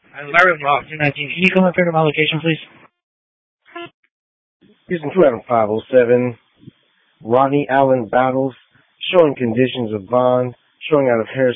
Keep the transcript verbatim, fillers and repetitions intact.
I'm Larry from Austin nineteen. Can you come up here to my location, please? Houston two Adam five oh seven. Ronnie Allen battles, showing conditions of bond, showing out of Harris.